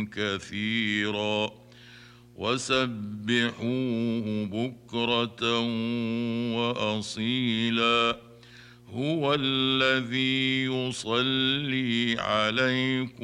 كثيرا وسبحوه بكرة وأصيلا هو الذي يصلي عليكم